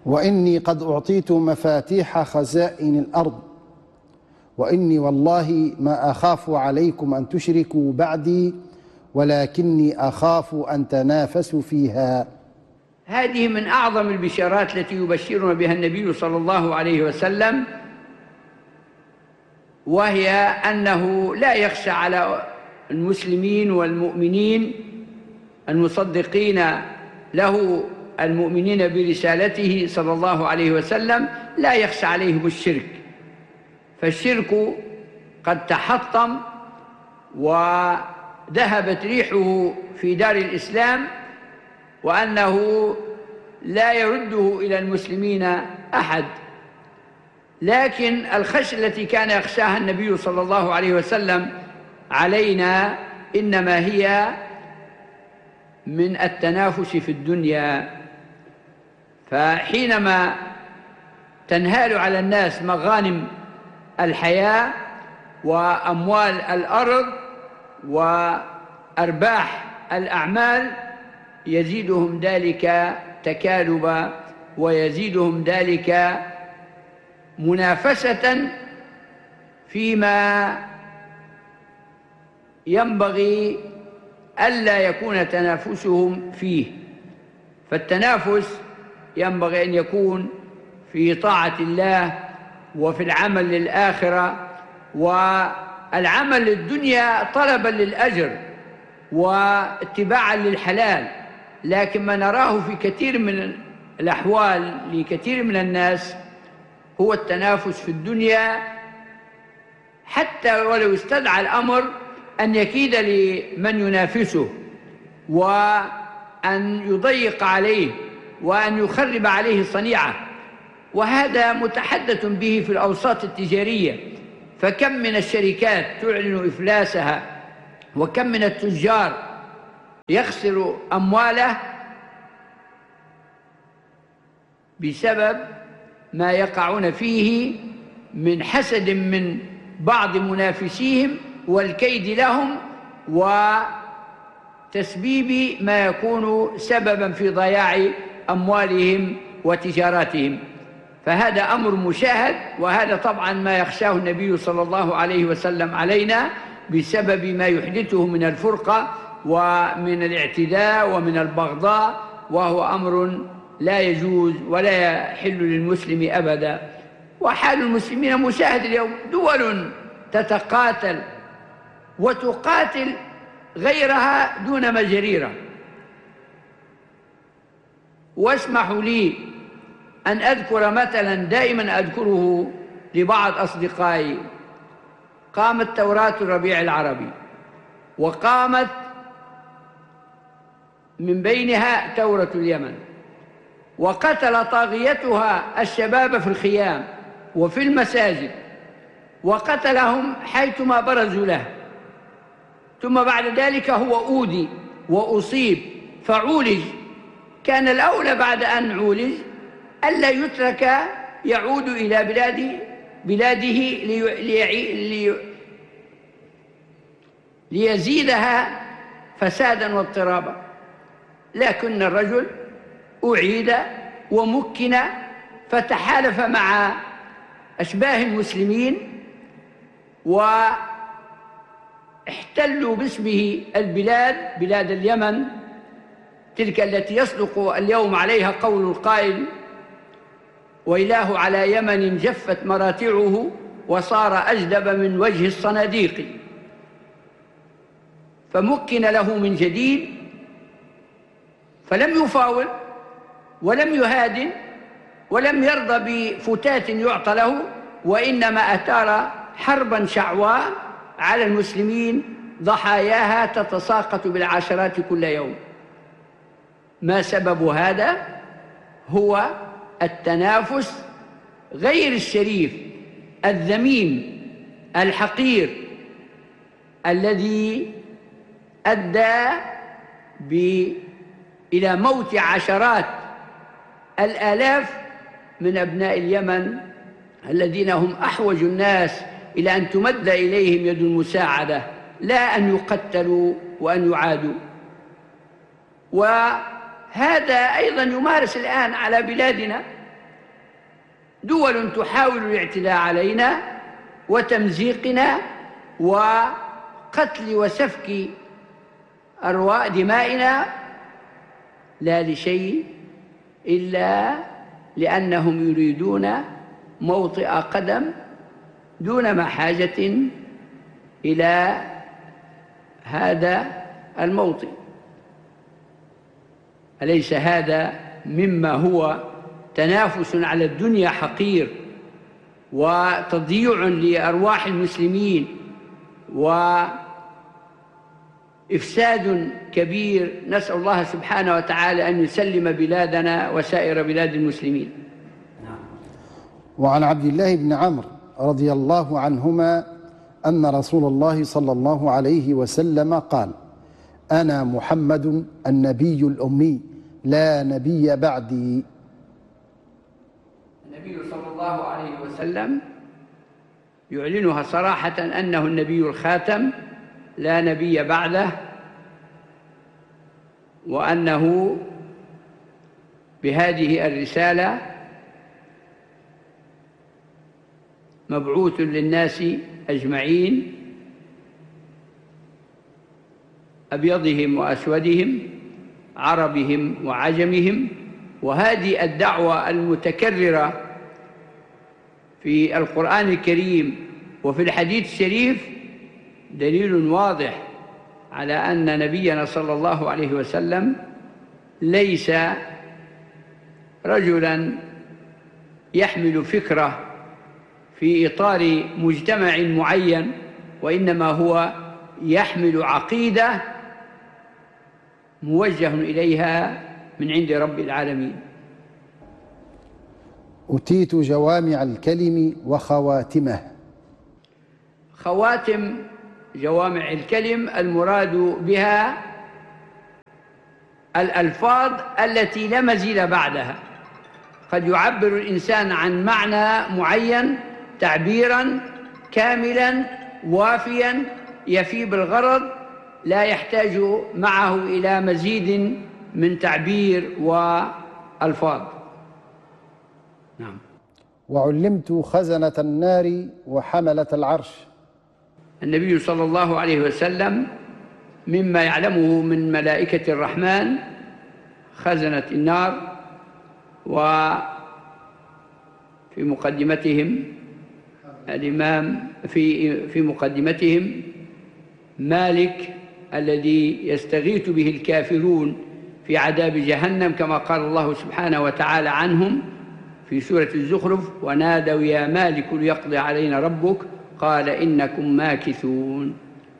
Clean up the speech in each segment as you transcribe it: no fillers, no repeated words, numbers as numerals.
وإني قد أعطيت مفاتيح خزائن الأرض وإني والله ما أخاف عليكم أن تشركوا بعدي ولكني أخاف أن تنافسوا فيها. هذه من أعظم البشارات التي يبشرنا بها النبي صلى الله عليه وسلم، وهي أنه لا يخشى على المسلمين والمؤمنين المصدقين له المؤمنين برسالته صلى الله عليه وسلم، لا يخشى عليهم الشرك، فالشرك قد تحطم وذهبت ريحه في دار الإسلام، وأنه لا يرده إلى المسلمين أحد. لكن الخشية التي كان يخشاها النبي صلى الله عليه وسلم علينا إنما هي من التنافس في الدنيا. فحينما تنهال على الناس مغانم الحياة وأموال الأرض وأرباح الأعمال، يزيدهم ذلك تكالبا ويزيدهم ذلك منافسة فيما ينبغي ألا يكون تنافسهم فيه. فالتنافس ينبغي أن يكون في طاعة الله وفي العمل للآخرة، والعمل للدنيا طلبا للأجر واتباعا للحلال. لكن ما نراه في كثير من الأحوال لكثير من الناس هو التنافس في الدنيا، حتى ولو استدعى الأمر أن يكيد لمن ينافسه وأن يضيق عليه وأن يخرب عليه صنيعه. وهذا متحدث به في الأوساط التجارية، فكم من الشركات تعلن إفلاسها، وكم من التجار يخسر أمواله بسبب ما يقعون فيه من حسد من بعض منافسيهم والكيد لهم وتسبيب ما يكون سببا في ضياع أموالهم وتجاراتهم. فهذا أمر مشاهد، وهذا طبعا ما يخشاه النبي صلى الله عليه وسلم علينا بسبب ما يحدثه من الفرقة ومن الاعتداء ومن البغضاء، وهو أمر لا يجوز ولا يحل للمسلم أبدا. وحال المسلمين مشاهد اليوم، دول تتقاتل وتقاتل غيرها دون مجريرة. واسمحوا لي أن أذكر مثلا دائما أذكره لبعض أصدقائي. قامت ثورات الربيع العربي، وقامت من بينها ثورة اليمن، وقتل طاغيتها الشباب في الخيام وفي المساجد، وقتلهم حيثما برزوا له. ثم بعد ذلك هو أودي وأصيب فعولج. كان الأولى بعد أن عولج ألا يترك يعود إلى بلاده ليزيدها فسادا واضطرابا. لكن الرجل أعيد ومكن، فتحالف مع أشباه المسلمين واحتلوا باسمه البلاد، بلاد اليمن، تلك التي يصدق اليوم عليها قول القائل: ويلاه على يمن جفت مراتعه وصار أجدب من وجه الصناديق. فمكن له من جديد، فلم يفاوض ولم يهادن ولم يرضى بفتات يعطى له، وإنما أثار حربا شعواء على المسلمين ضحاياها تتساقط بالعشرات كل يوم. ما سبب هذا؟ هو التنافس غير الشريف الذميم الحقير الذي أدى إلى موت عشرات الآلاف من أبناء اليمن الذين هم أحوج الناس إلى أن تمد إليهم يد المساعدة، لا أن يقتلوا وأن يعادوا. وهذا أيضا يمارس الآن على بلادنا، دول تحاول الاعتداء علينا وتمزيقنا وقتل وسفك أرواح دمائنا، لا لشيء إلا لأنهم يريدون موطئ قدم دون ما حاجة إلى هذا الموطئ. أليس هذا مما هو تنافس على الدنيا حقير وتضييع لأرواح المسلمين وإفساد كبير؟ نسأل الله سبحانه وتعالى أن يسلم بلادنا وسائر بلاد المسلمين. وعن عبد الله بن عمرو رضي الله عنهما أن رسول الله صلى الله عليه وسلم قال: أنا محمد النبي الأمي لا نبي بعدي. النبي صلى الله عليه وسلم يعلنها صراحة أنه النبي الخاتم لا نبي بعده، وأنه بهذه الرسالة مبعوث للناس أجمعين، أبيضهم وأسودهم، عربهم وعجمهم. وهذه الدعوة المتكررة في القرآن الكريم وفي الحديث الشريف دليل واضح على أن نبينا صلى الله عليه وسلم ليس رجلاً يحمل فكرة في إطار مجتمع معين، وإنما هو يحمل عقيدة موجه إليها من عند رب العالمين. أتيت جوامع الكلم وخواتمه. خواتم جوامع الكلم المراد بها الألفاظ التي لا مزيد بعدها. قد يعبر الإنسان عن معنى معين تعبيراً كاملاً وافياً يفي بالغرض، لا يحتاج معه إلى مزيد من تعبير وألفاظ. نعم. وعلمت خزنة النار وحملة العرش. النبي صلى الله عليه وسلم مما يعلمه من ملائكة الرحمن خزنة النار، وفي مقدمتهم الإمام في مقدمتهم مالك الذي يستغيث به الكافرون في عذاب جهنم، كما قال الله سبحانه وتعالى عنهم في سورة الزخرف: ونادوا يا مالك ليقضي علينا ربك قال إنكم ماكثون.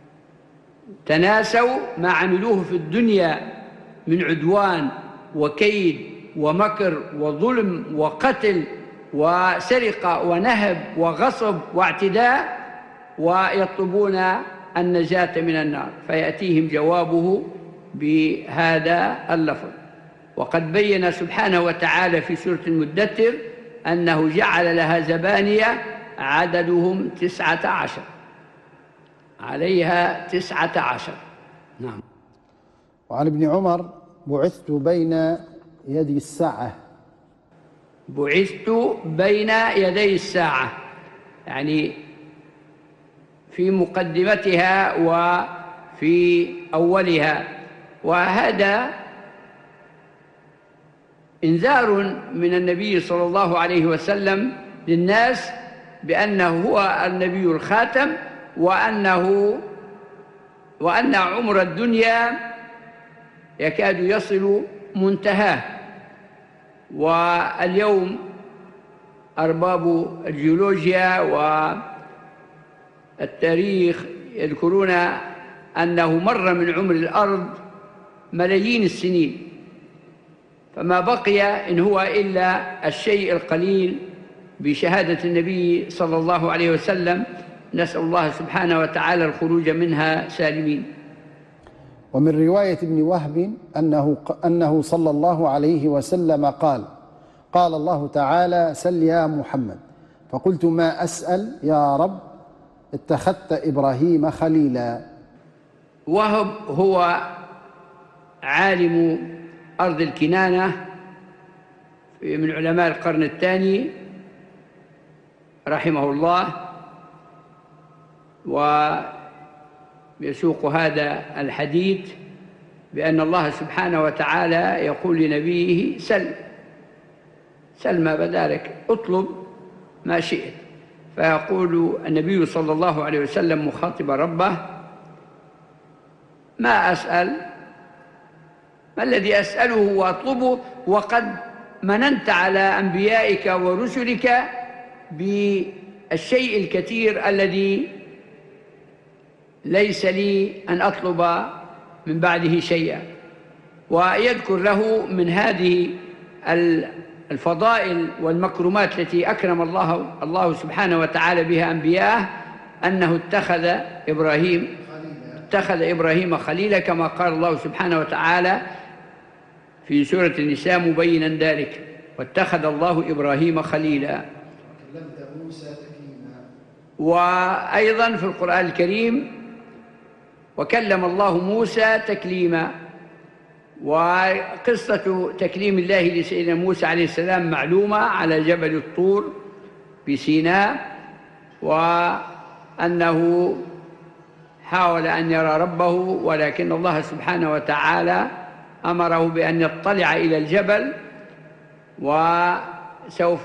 تناسوا ما عملوه في الدنيا من عدوان وكيد ومكر وظلم وقتل وسرقة ونهب وغصب واعتداء، ويطلبون النجاة من النار، فيأتيهم جوابه بهذا اللفظ. وقد بين سبحانه وتعالى في سورة المدثر أنه جعل لها زبانية عددهم 19، عليها 19. نعم. وعن ابن عمر: بعثت بين يدي الساعة. بعثت بين يدي الساعة، يعني في مقدمتها وفي أولها. وهذا إنذار من النبي صلى الله عليه وسلم للناس بأنه هو النبي الخاتم، وأن عمر الدنيا يكاد يصل منتهاه. واليوم أرباب الجيولوجيا والتاريخ يذكرون أنه مر من عمر الأرض ملايين السنين، فما بقي إن هو إلا الشيء القليل بشهادة النبي صلى الله عليه وسلم. نسأل الله سبحانه وتعالى الخروج منها سالمين. ومن رواية ابن وهب أنه صلى الله عليه وسلم قال: قال الله تعالى: سل يا محمد. فقلت: ما أسأل يا رب؟ اتخذت إبراهيم خليلا. وهب هو عالم أرض الكنانة من علماء القرن الثاني، رحمه الله، ويسوق هذا الحديث بأن الله سبحانه وتعالى يقول لنبيه: سل ما بدا لك، اطلب ما شئت. فيقول النبي صلى الله عليه وسلم مخاطبا ربه: ما أسأل؟ ما الذي أسأله وأطلبه وقد مننت على أنبيائك ورسلك بالشيء الكثير الذي ليس لي أن أطلب من بعده شيئا. ويذكر له من هذه الفضائل والمكرمات التي أكرم الله سبحانه وتعالى بها أنبياءه أنه اتخذ إبراهيم خليلا، كما قال الله سبحانه وتعالى في سورة النساء مبينا ذلك: واتخذ الله إبراهيم خليلا. وأيضا في القرآن الكريم: وكلم الله موسى تكليما. وقصة تكليم الله لسيدنا موسى عليه السلام معلومة على جبل الطور بسيناء، وأنه حاول أن يرى ربه، ولكن الله سبحانه وتعالى أمره بأن يطلع إلى الجبل، وسوف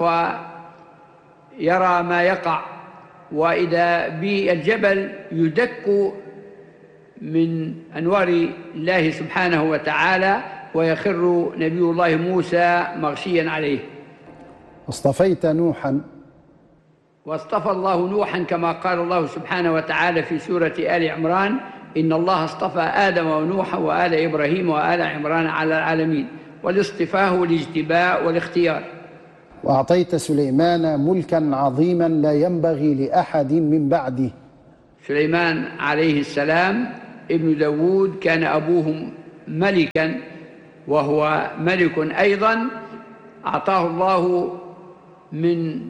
يرى ما يقع. وإذا بالجبل يدك من أنوار الله سبحانه وتعالى، ويخر نبي الله موسى مغشيا عليه. واصطفيت نوحا. واصطفى الله نوحا، كما قال الله سبحانه وتعالى في سورة آل عمران: إن الله اصطفى آدم ونوحا وآل إبراهيم وآل عمران على العالمين. والاصطفاء هو الاجتباء والاختيار. وأعطيت سليمان ملكا عظيما لا ينبغي لأحد من بعده. سليمان عليه السلام ابن داود كان أبوه ملكا، وهو ملك أيضا. أعطاه الله من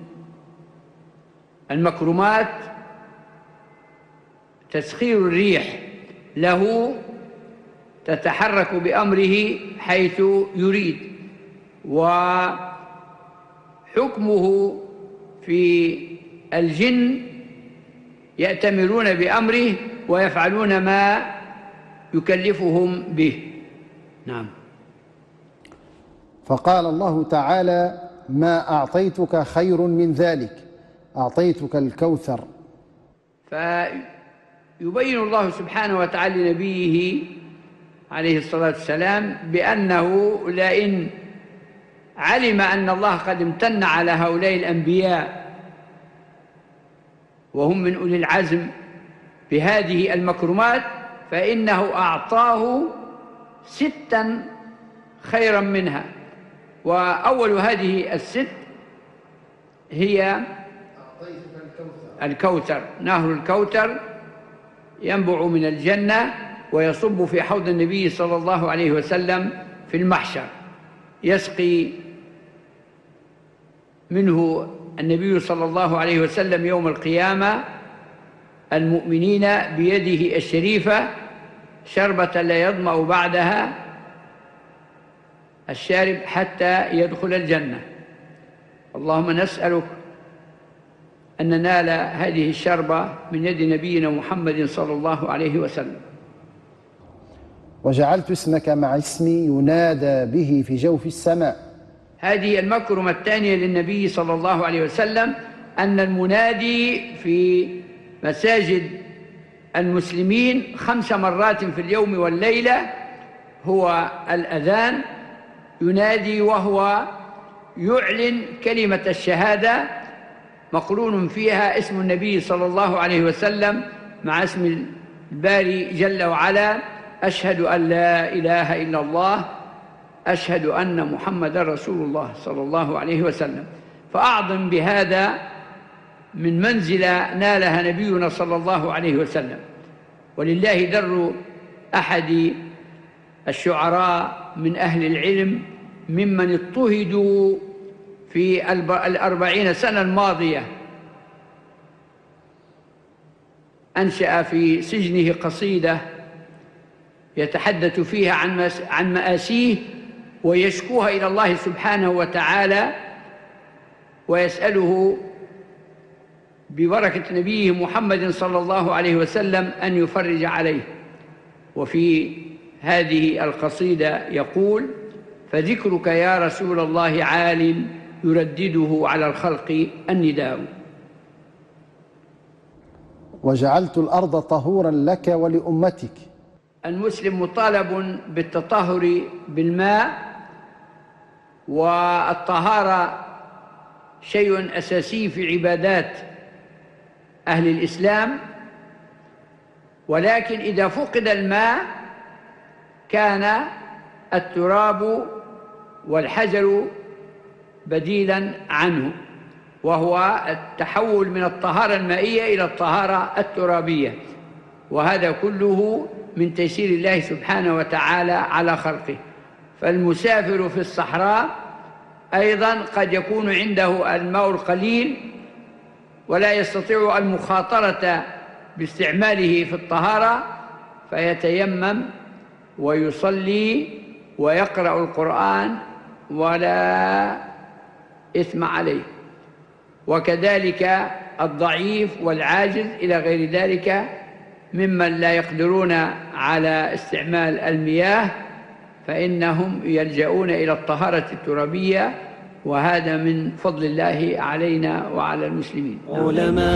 المكرمات تسخير الريح له تتحرك بأمره حيث يريد، وحكمه في الجن يأتمرون بأمره ويفعلون ما يكلفهم به. نعم. فقال الله تعالى: ما أعطيتك خير من ذلك، أعطيتك الكوثر. فيبين الله سبحانه وتعالى لنبيه عليه الصلاة والسلام بأنه لئن علم أن الله قد امتن على هؤلاء الأنبياء وهم من أولي العزم بهذه المكرمات، فإنه أعطاه 6 خيرا منها. وأول هذه ال6 هي الكوثر. نهر الكوثر ينبع من الجنة ويصب في حوض النبي صلى الله عليه وسلم في المحشر، يسقي منه النبي صلى الله عليه وسلم يوم القيامة المؤمنين بيده الشريفة شربة لا يظمأ بعدها الشارب حتى يدخل الجنة. اللهم نسألك أن ننال هذه الشربة من يد نبينا محمد صلى الله عليه وسلم. وجعلت اسمك مع اسمي ينادى به في جوف السماء. هذه المكرمة الثانية للنبي صلى الله عليه وسلم، أن المنادي في مساجد المسلمين 5 مرات في اليوم والليلة هو الأذان، ينادي وهو يعلن كلمة الشهادة مقرون فيها اسم النبي صلى الله عليه وسلم مع اسم الباري جل وعلا: أشهد أن لا إله إلا الله، أشهد أن محمد رسول الله صلى الله عليه وسلم. فأعظم بهذا من منزلة نالها نبينا صلى الله عليه وسلم. ولله در أحد الشعراء من أهل العلم ممن اضطهدوا في 40 سنة الماضية، أنشأ في سجنه قصيدة يتحدث فيها عن مآسيه ويشكوها إلى الله سبحانه وتعالى، ويسأله ببركة نبيه محمد صلى الله عليه وسلم أن يفرج عليه. وفي هذه القصيدة يقول: فذكرك يا رسول الله عال يردده على الخلق النداء. وجعلت الأرض طهورا لك ولأمتك. المسلم مطالب بالتطهر بالماء، والطهارة شيء أساسي في عبادات أهل الإسلام، ولكن إذا فقد الماء كان التراب والحجر بديلا عنه، وهو التحول من الطهارة المائية إلى الطهارة الترابية، وهذا كله من تيسير الله سبحانه وتعالى على خلقه. فالمسافر في الصحراء أيضا قد يكون عنده الماء القليل ولا يستطيع المخاطرة باستعماله في الطهارة، فيتيمم ويصلي ويقرأ القرآن ولا إثم عليه. وكذلك الضعيف والعاجز إلى غير ذلك ممن لا يقدرون على استعمال المياه، فإنهم يلجؤون إلى الطهارة الترابية، وهذا من فضل الله علينا وعلى المسلمين.